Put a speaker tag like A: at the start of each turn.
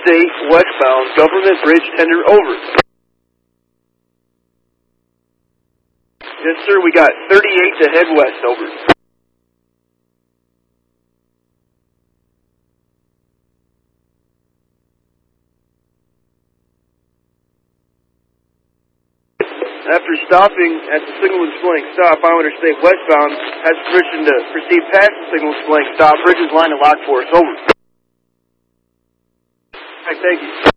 A: Interstate westbound Government Bridge tender, over. Yes, sir, we got 38 to head west, over. After stopping at the signal displaying stop, Iowa Interstate westbound has permission to proceed past the signal displaying stop. Bridge is line and locked for us, over. All right, thank you.